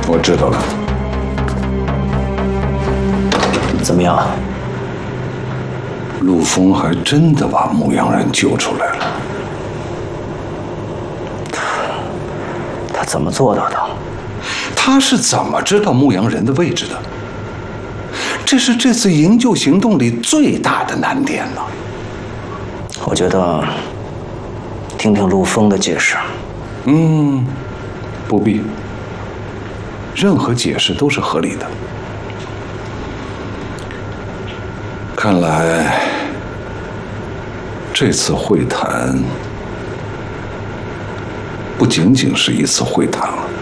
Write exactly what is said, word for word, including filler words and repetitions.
我知道了。 怎么样？ 陆枫还真的把牧羊人救出来了。 他怎么做到的？ 他是怎么知道牧羊人的位置的？这是这次营救行动里最大的难点了。 我觉得，听听陆枫的解释。 嗯，不必。任何解释都是合理的。看来，这次会谈不仅仅是一次会谈了。